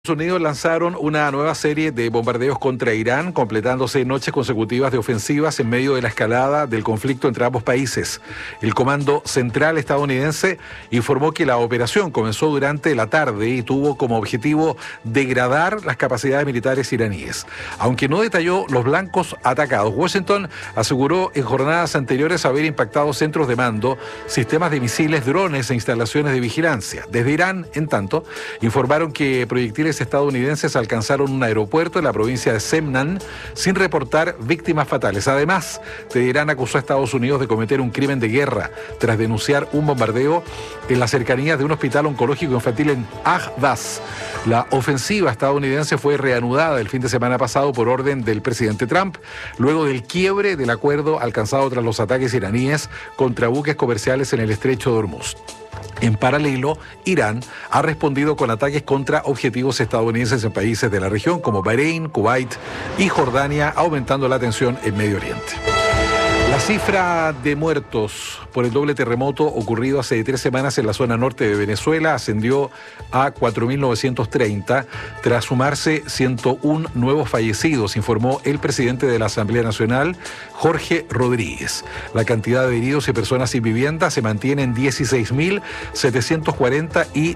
Estados Unidos lanzaron una nueva serie de bombardeos contra Irán, completándose noches consecutivas de ofensivas en medio de la escalada del conflicto entre ambos países. El Comando Central estadounidense informó que la operación comenzó durante la tarde y tuvo como objetivo degradar las capacidades militares iraníes. Aunque no detalló los blancos atacados, Washington aseguró en jornadas anteriores haber impactado centros de mando, sistemas de misiles, drones e instalaciones de vigilancia. Desde Irán, en tanto, informaron que proyectiles estadounidenses alcanzaron un aeropuerto en la provincia de Semnan sin reportar víctimas fatales. Además, Teherán acusó a Estados Unidos de cometer un crimen de guerra tras denunciar un bombardeo en las cercanías de un hospital oncológico infantil en Ahvaz. La ofensiva estadounidense fue reanudada el fin de semana pasado por orden del presidente Trump, luego del quiebre del acuerdo alcanzado tras los ataques iraníes contra buques comerciales en el estrecho de Hormuz. En paralelo, Irán ha respondido con ataques contra objetivos estadounidenses en países de la región como Bahrein, Kuwait y Jordania, aumentando la tensión en Medio Oriente. La cifra de muertos por el doble terremoto ocurrido hace 3 semanas en la zona norte de Venezuela ascendió a 4.930, tras sumarse 101 nuevos fallecidos, informó el presidente de la Asamblea Nacional, Jorge Rodríguez. La cantidad de heridos y personas sin vivienda se mantiene en 16.740 y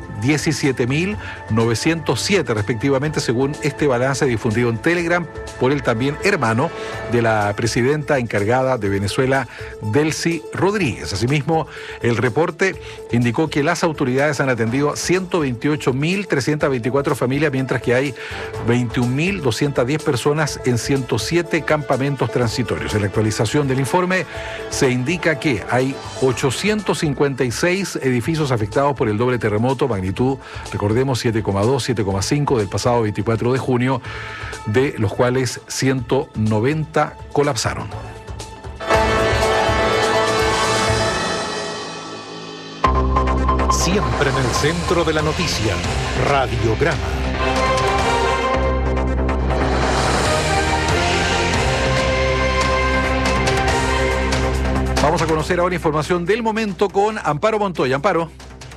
17.907 respectivamente, según este balance difundido en Telegram por el también hermano de la presidenta encargada de Venezuela, Delcy Rodríguez. Asimismo, el reporte indicó que las autoridades han atendido a 128.324 familias, mientras que hay 21.210 personas en 107 campamentos transitorios. En la actualización del informe se indica que hay 856 edificios afectados por el doble terremoto, magnitud, recordemos, 7,2, 7,5 del pasado 24 de junio, de los cuales 190 colapsaron. Siempre en el centro de la noticia, Radiograma. Vamos a conocer ahora información del momento con Amparo Montoya. Amparo.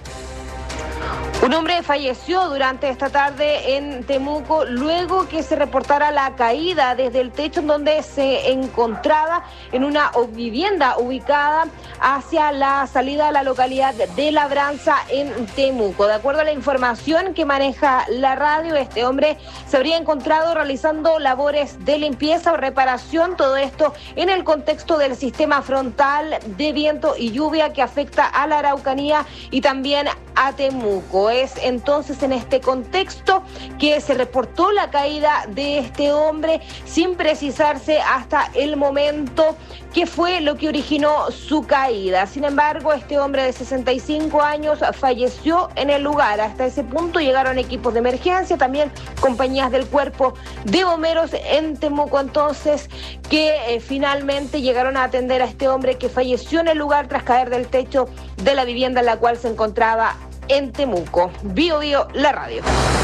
Un hombre falleció durante esta tarde en Temuco luego que se reportara la caída desde el techo en donde se encontraba en una vivienda ubicada hacia la salida de la localidad de Labranza en Temuco. De acuerdo a la información que maneja la radio, este hombre se habría encontrado realizando labores de limpieza o reparación, todo esto en el contexto del sistema frontal de viento y lluvia que afecta a la Araucanía y también a Temuco. Es entonces en este contexto que se reportó la caída de este hombre sin precisarse hasta el momento qué fue lo que originó su caída. Sin embargo, este hombre de 65 años falleció en el lugar. Hasta ese punto llegaron equipos de emergencia, también compañías del Cuerpo de Bomberos en Temuco, entonces, que finalmente llegaron a atender a este hombre que falleció en el lugar tras caer del techo de la vivienda en la cual se encontraba en Temuco. Bio Bio, la radio.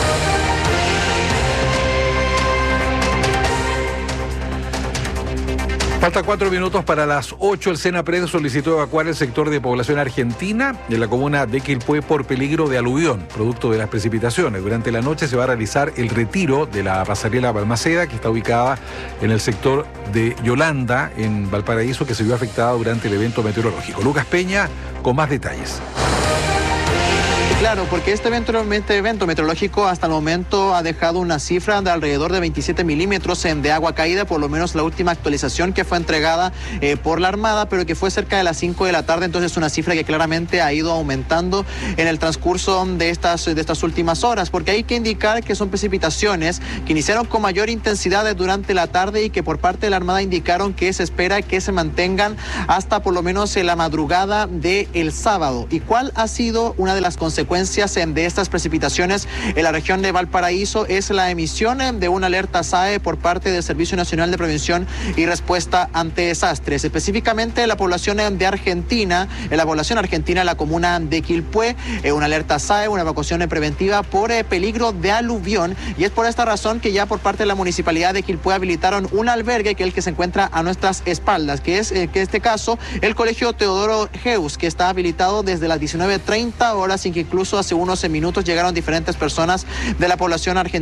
Falta 4 minutos para las 8. El SENAPRED solicitó evacuar el sector de población argentina en la comuna de Quilpué por peligro de aluvión, producto de las precipitaciones. Durante la noche se va a realizar el retiro de la pasarela Balmaceda, que está ubicada en el sector de Yolanda, en Valparaíso, que se vio afectada durante el evento meteorológico. Lucas Peña con más detalles. Claro, porque este evento meteorológico hasta el momento ha dejado una cifra de alrededor de 27 milímetros de agua caída, por lo menos la última actualización que fue entregada por la Armada, pero que fue cerca de las 5 de la tarde, entonces una cifra que claramente ha ido aumentando en el transcurso de estas últimas horas, porque hay que indicar que son precipitaciones que iniciaron con mayor intensidad durante la tarde y que por parte de la Armada indicaron que se espera que se mantengan hasta por lo menos en la madrugada del sábado. ¿Y cuál ha sido una de las consecuencias de estas precipitaciones en la región de Valparaíso? Es la emisión de una alerta SAE por parte del Servicio Nacional de Prevención y Respuesta ante Desastres, específicamente la población de Argentina, la comuna de Quilpué, una alerta SAE, una evacuación preventiva por peligro de aluvión, y es por esta razón que ya por parte de la Municipalidad de Quilpué habilitaron un albergue, que es el que se encuentra a nuestras espaldas, que es que en este caso el Colegio Teodoro Heus, que está habilitado desde las 19:30 horas, y que incluso hace unos minutos llegaron diferentes personas de la población argentina